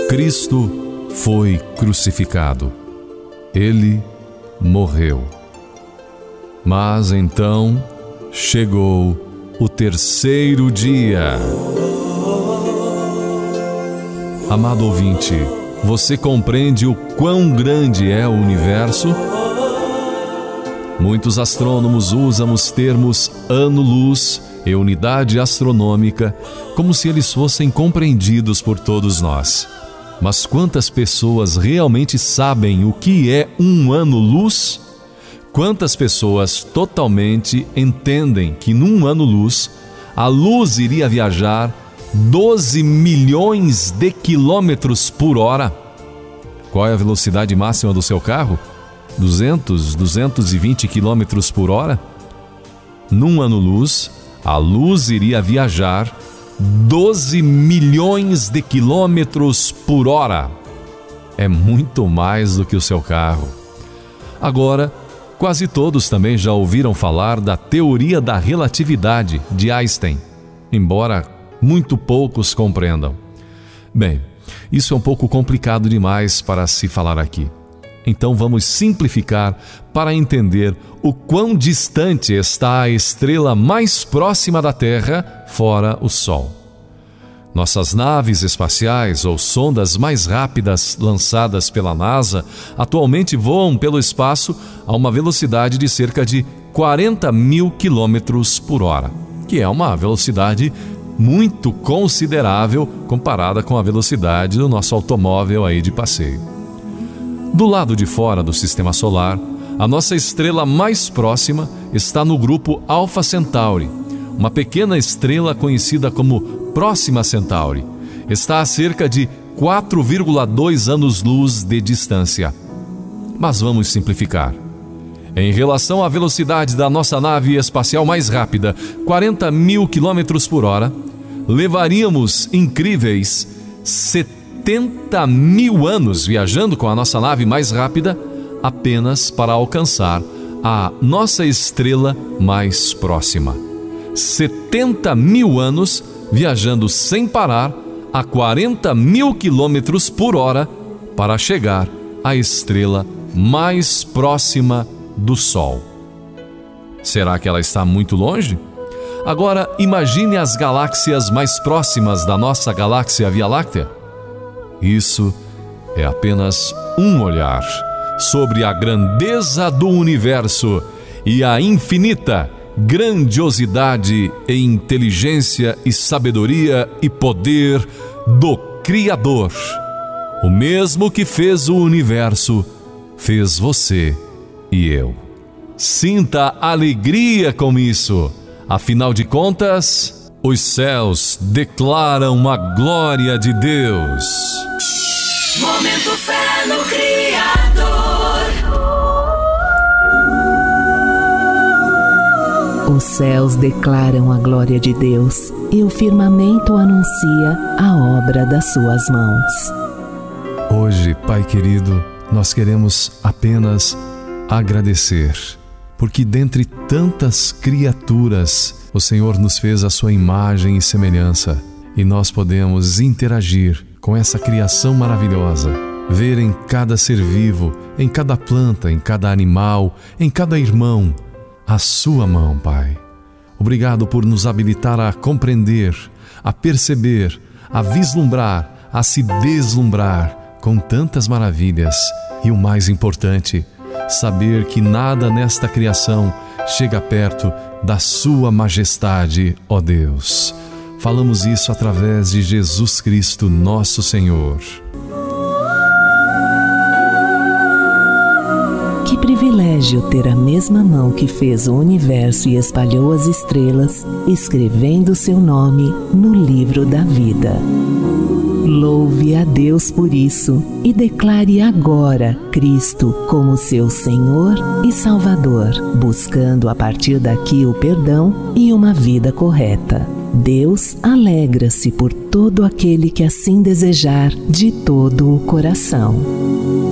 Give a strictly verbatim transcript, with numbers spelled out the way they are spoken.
Cristo foi crucificado. Ele morreu. Mas então chegou o terceiro dia. Amado ouvinte, você compreende o quão grande é o universo? Muitos astrônomos usam os termos ano-luz e unidade astronômica como se eles fossem compreendidos por todos nós. Mas quantas pessoas realmente sabem o que é um ano-luz? Quantas pessoas totalmente entendem que num ano-luz a luz iria viajar doze milhões de quilômetros por hora? Qual é a velocidade máxima do seu carro? duzentos, duzentos e vinte quilômetros por hora? Num ano-luz, a luz iria viajar doze milhões de quilômetros por hora. É muito mais do que o seu carro. Agora, quase todos também já ouviram falar da teoria da relatividade de Einstein, embora muito poucos compreendam. Bem, isso é um pouco complicado demais para se falar aqui. Então vamos simplificar para entender o quão distante está a estrela mais próxima da Terra, fora o Sol. Nossas naves espaciais ou sondas mais rápidas lançadas pela NASA atualmente voam pelo espaço a uma velocidade de cerca de quarenta mil quilômetros por hora, que é uma velocidade muito considerável comparada com a velocidade do nosso automóvel aí de passeio. Do lado de fora do Sistema Solar, a nossa estrela mais próxima está no grupo Alpha Centauri, uma pequena estrela conhecida como Próxima Centauri. Está a cerca de quatro vírgula dois anos-luz de distância. Mas vamos simplificar. Em relação à velocidade da nossa nave espacial mais rápida, quarenta mil quilômetros por hora, levaríamos incríveis setenta mil anos viajando com a nossa nave mais rápida apenas para alcançar a nossa estrela mais próxima. setenta mil anos viajando sem parar a quarenta mil quilômetros por hora para chegar à estrela mais próxima do Sol. Será que ela está muito longe? Agora imagine as galáxias mais próximas da nossa galáxia Via Láctea. Isso é apenas um olhar sobre a grandeza do universo e a infinita grandiosidade e inteligência e sabedoria e poder do Criador. O mesmo que fez o universo, fez você e eu. Sinta alegria com isso. Afinal de contas, os céus declaram a glória de Deus. Momento Fé no Criador. Os céus declaram a glória de Deus e o firmamento anuncia a obra das suas mãos. Hoje, Pai querido, nós queremos apenas agradecer, porque dentre tantas criaturas, o Senhor nos fez a sua imagem e semelhança, e nós podemos interagir com essa criação maravilhosa, ver em cada ser vivo, em cada planta, em cada animal, em cada irmão, a sua mão, Pai. Obrigado por nos habilitar a compreender, a perceber, a vislumbrar, a se deslumbrar com tantas maravilhas e o mais importante, saber que nada nesta criação chega perto da sua majestade, ó Deus. Falamos isso através de Jesus Cristo, nosso Senhor. Que privilégio ter a mesma mão que fez o universo e espalhou as estrelas, escrevendo seu nome no livro da vida. Louve a Deus por isso e declare agora Cristo como seu Senhor e Salvador, buscando a partir daqui o perdão e uma vida correta. Deus alegra-se por todo aquele que assim desejar de todo o coração.